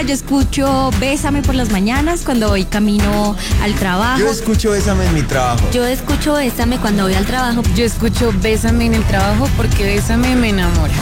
yo escucho Bésame por las mañanas cuando voy camino al trabajo. Yo escucho Bésame en mi trabajo. Yo escucho Bésame cuando voy al trabajo. Yo escucho Bésame en el trabajo porque Bésame me enamora.